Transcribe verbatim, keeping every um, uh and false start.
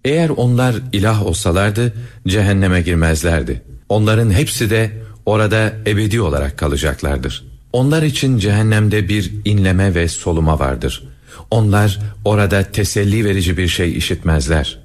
Eğer onlar ilah olsalardı cehenneme girmezlerdi. Onların hepsi de orada ebedi olarak kalacaklardır. Onlar için cehennemde bir inleme ve soluma vardır. Onlar orada teselli verici bir şey işitmezler.